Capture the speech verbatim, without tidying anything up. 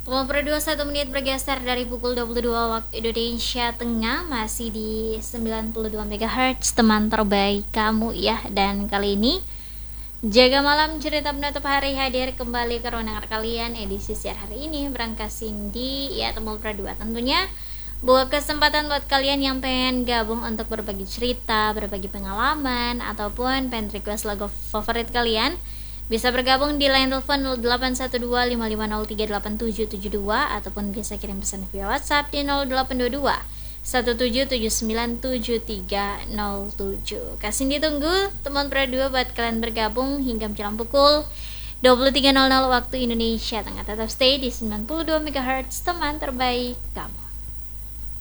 Teman per dua puluh satu menit bergeser dari pukul dua puluh dua waktu Indonesia Tengah, masih di sembilan puluh dua megahertz, teman terbaik kamu ya. Dan kali ini Jaga Malam Cerita Penutup Hari hadir kembali ke ruangan kalian. Edisi siar hari ini berangkat Cindy ya, teman per dua tentunya buat kesempatan buat kalian yang pengen gabung untuk berbagi cerita, berbagi pengalaman, ataupun pengen request lagu favorit kalian, bisa bergabung di line telepon nol delapan satu dua lima lima nol tiga delapan tujuh tujuh dua, ataupun bisa kirim pesan via WhatsApp di nol delapan dua dua satu tujuh tujuh sembilan tujuh tiga nol tujuh. Kasih ditunggu teman per dua buat kalian bergabung hingga menjelang pukul dua puluh tiga nol nol waktu Indonesia Tengah. Tetap stay di sembilan puluh dua megahertz, teman terbaik kamu.